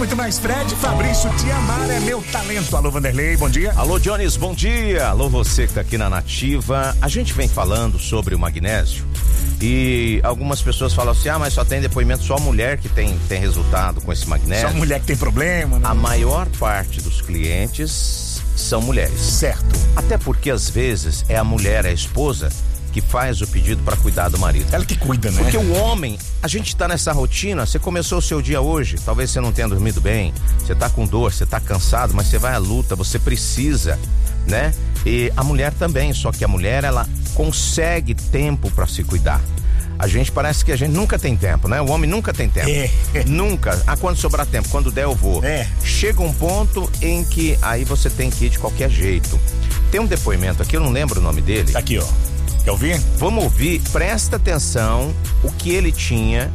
muito mais. Fred, Fabrício, Te Amar é Meu Talento. Alô, Vanderlei, bom dia. Alô, Jones, bom dia. Alô, você que tá aqui na Nativa. A gente vem falando sobre o magnésio e algumas pessoas falam assim, mas só tem depoimento, só mulher que tem resultado com esse magnésio. Só mulher que tem problema, né? A maior parte dos clientes são mulheres. Certo. Até porque às vezes é a mulher, a esposa, que faz o pedido para cuidar do marido. Ela que cuida, né? Porque o homem, a gente tá nessa rotina, você começou o seu dia hoje, talvez você não tenha dormido bem, você tá com dor, você tá cansado, mas você vai à luta, você precisa, né? E a mulher também, só que a mulher, ela consegue tempo para se cuidar. A gente parece que a gente nunca tem tempo, né? O homem nunca tem tempo. Nunca. Quando sobrar tempo, quando der eu vou. Chega um ponto em que aí você tem que ir de qualquer jeito. Tem um depoimento aqui, eu não lembro o nome dele. Tá aqui, ó. Quer ouvir? Vamos ouvir, presta atenção o que ele tinha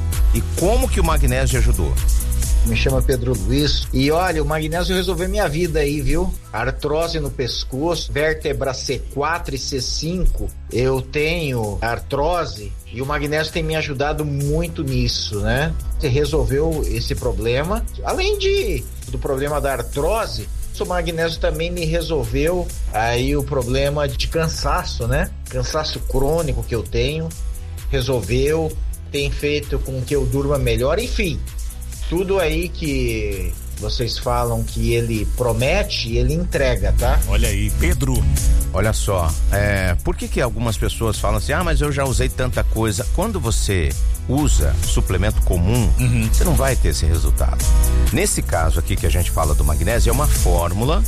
e como que o magnésio ajudou. Me chama Pedro Luiz e olha, o magnésio resolveu minha vida aí, viu? Artrose no pescoço, vértebra C4 e C5, eu tenho artrose e o magnésio tem me ajudado muito nisso, né? Resolveu esse problema, além do problema da artrose, o magnésio também me resolveu aí o problema de cansaço, né? Cansaço crônico que eu tenho, resolveu, tem feito com que eu durma melhor, enfim, tudo aí que vocês falam que ele promete, ele entrega, tá? Olha aí, Pedro. Olha só, por que algumas pessoas falam assim, mas eu já usei tanta coisa. Quando você usa suplemento comum, você não vai ter esse resultado. Nesse caso aqui que a gente fala do magnésio, é uma fórmula,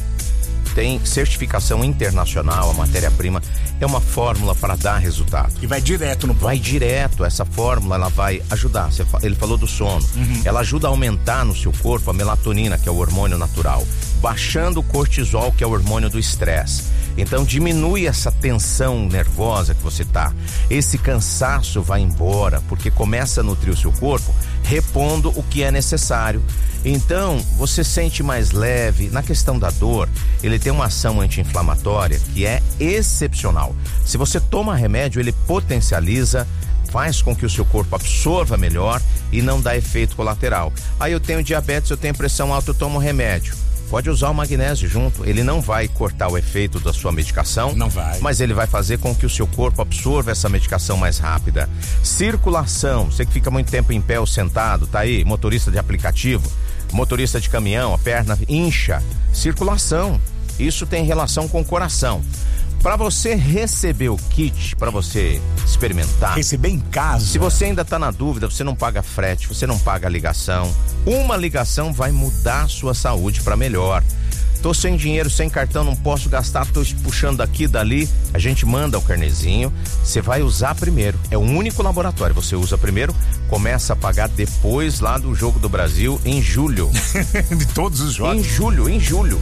tem certificação internacional, a matéria-prima é uma fórmula para dar resultado. E vai direto no ponto. Vai direto, essa fórmula ela vai ajudar, ele falou do sono, ela ajuda a aumentar no seu corpo a melatonina, que é o hormônio natural, baixando o cortisol, que é o hormônio do estresse. Então diminui essa tensão nervosa que você tá, esse cansaço vai embora, porque começa a nutrir o seu corpo, repondo o que é necessário. Então você sente mais leve. Na questão da dor, ele tem uma ação anti-inflamatória que é excepcional. Se você toma remédio, ele potencializa, faz com que o seu corpo absorva melhor e não dá efeito colateral. Aí eu tenho diabetes, eu tenho pressão alta, eu tomo remédio. Pode usar o magnésio junto, ele não vai cortar o efeito da sua medicação, não vai, mas ele vai fazer com que o seu corpo absorva essa medicação mais rápida. Circulação, você que fica muito tempo em pé ou sentado, tá aí, motorista de aplicativo, motorista de caminhão, a perna incha, circulação, isso tem relação com o coração. Para você receber o kit, para você experimentar, receber em casa. Se você ainda tá na dúvida, você não paga frete, você não paga ligação. Uma ligação vai mudar a sua saúde para melhor. Tô sem dinheiro, sem cartão, não posso gastar, tô puxando daqui, dali. A gente manda o carnezinho, você vai usar primeiro. É o único laboratório, você usa primeiro, começa a pagar depois lá do Jogo do Brasil em julho. De todos os jogos. Em julho.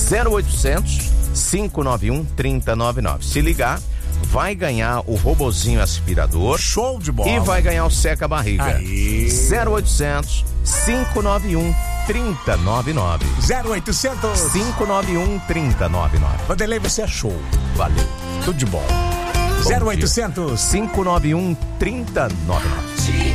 0800 591 3099. Se ligar, vai ganhar o robozinho aspirador. Show de bola. E vai ganhar o seca-barriga. 0800 591 3099. 0800 591 3099. Vanderlei, você é show. Valeu. Tudo de bom. 0800 591 3099.